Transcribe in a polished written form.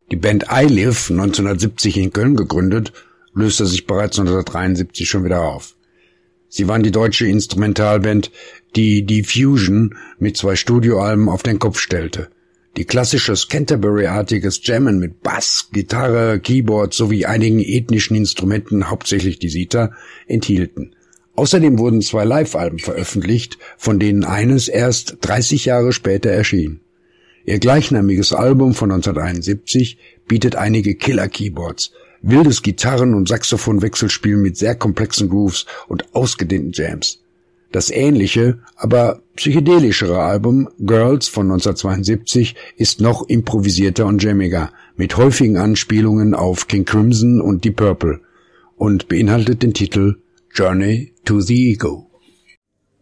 Die Band I Live, 1970 in Köln gegründet, löste sich bereits 1973 schon wieder auf. Sie waren die deutsche Instrumentalband, die die Fusion mit 2 Studioalben auf den Kopf stellte, die klassisches Canterbury-artiges Jammen mit Bass, Gitarre, Keyboard sowie einigen ethnischen Instrumenten, hauptsächlich die Sitar, enthielten. Außerdem wurden 2 Live-Alben veröffentlicht, von denen eines erst 30 Jahre später erschien. Ihr gleichnamiges Album von 1971 bietet einige Killer-Keyboards, wildes Gitarren- und Saxophon-Wechselspiel mit sehr komplexen Grooves und ausgedehnten Jams. Das ähnliche, aber psychedelischere Album Girls von 1972 ist noch improvisierter und jammiger, mit häufigen Anspielungen auf King Crimson und Deep Purple und beinhaltet den Titel Journey to the Ego.